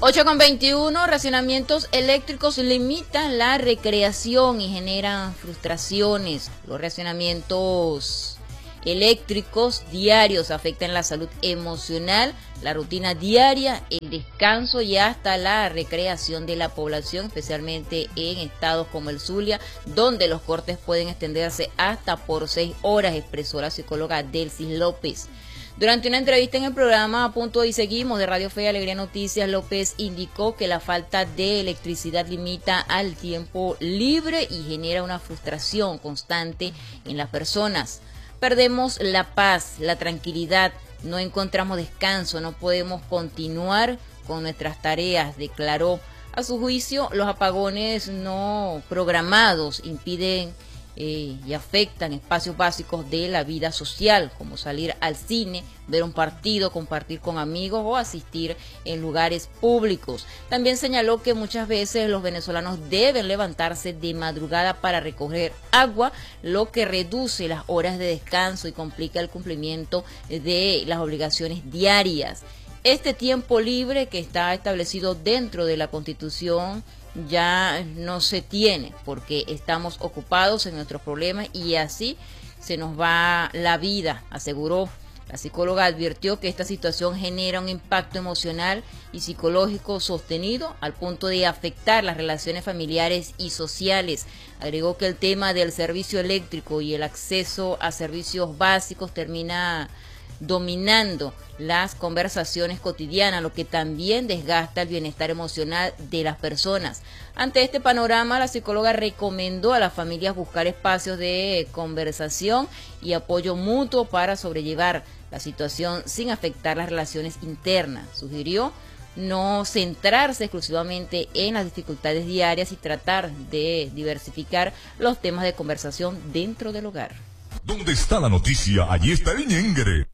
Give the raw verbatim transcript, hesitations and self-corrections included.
ocho con veintiuno, racionamientos eléctricos limitan la recreación y generan frustraciones. Los racionamientos eléctricos diarios afectan la salud emocional, la rutina diaria, el descanso y hasta la recreación de la población, especialmente en estados como el Zulia, donde los cortes pueden extenderse hasta por seis horas, expresó la psicóloga Delsis López. Durante una entrevista en el programa A Punto y Seguimos de Radio Fe y Alegría Noticias, López indicó que la falta de electricidad limita al tiempo libre y genera una frustración constante en las personas. Perdemos la paz, la tranquilidad, no encontramos descanso, no podemos continuar con nuestras tareas, declaró. A su juicio, los apagones no programados impiden Eh, y afectan espacios básicos de la vida social, como salir al cine, ver un partido, compartir con amigos o asistir en lugares públicos. También señaló que muchas veces los venezolanos deben levantarse de madrugada para recoger agua, lo que reduce las horas de descanso y complica el cumplimiento de las obligaciones diarias. Este tiempo libre que está establecido dentro de la Constitución ya no se tiene porque estamos ocupados en nuestros problemas y así se nos va la vida, aseguró. La psicóloga advirtió que esta situación genera un impacto emocional y psicológico sostenido al punto de afectar las relaciones familiares y sociales. Agregó que el tema del servicio eléctrico y el acceso a servicios básicos termina dominando las conversaciones cotidianas, lo que también desgasta el bienestar emocional de las personas. Ante este panorama, la psicóloga recomendó a las familias buscar espacios de conversación y apoyo mutuo para sobrellevar la situación sin afectar las relaciones internas. Sugirió no centrarse exclusivamente en las dificultades diarias y tratar de diversificar los temas de conversación dentro del hogar. ¿Dónde está la noticia? Allí está el ñengre.